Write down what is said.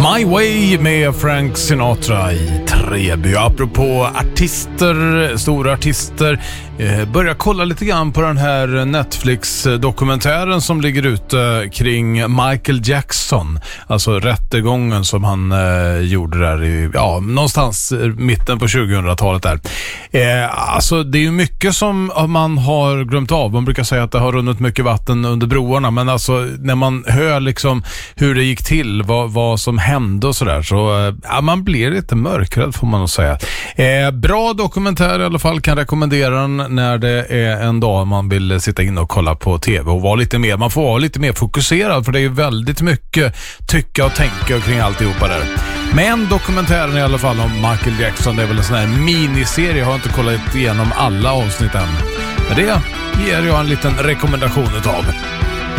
My Way med Frank Sinatra i Treby. Apropå artister, stora artister, börja kolla lite grann på den här Netflix-dokumentären som ligger ute kring Michael Jackson. Alltså rättegången som han gjorde där i, någonstans mitten på 2000-talet där. Alltså det är ju mycket som man har glömt av. Man brukar säga att det har runnit mycket vatten under broarna, men alltså när man hör liksom hur det gick till, vad som hände och sådär, så man blir lite mörkrädd får man nog säga. Bra dokumentär i alla fall, kan rekommendera den när det är en dag man vill sitta in och kolla på tv och vara lite mer, man får vara lite mer fokuserad, för det är ju väldigt mycket tycka och tänka kring alltihopa där. Men dokumentären i alla fall om Michael Jackson, det är väl en sån här miniserie, jag har inte kollat igenom alla avsnitt än, men det ger jag en liten rekommendation utav.